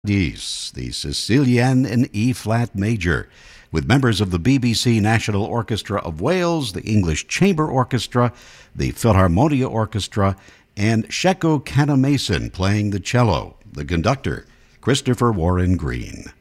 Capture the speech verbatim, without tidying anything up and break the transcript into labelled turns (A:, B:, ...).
A: Paradis, the Sicilienne in E-flat major, with members of the B B C National Orchestra of Wales, the English Chamber Orchestra, the Philharmonia Orchestra, and Sheko Canamason playing the cello. The conductor, Christopher Warren Green.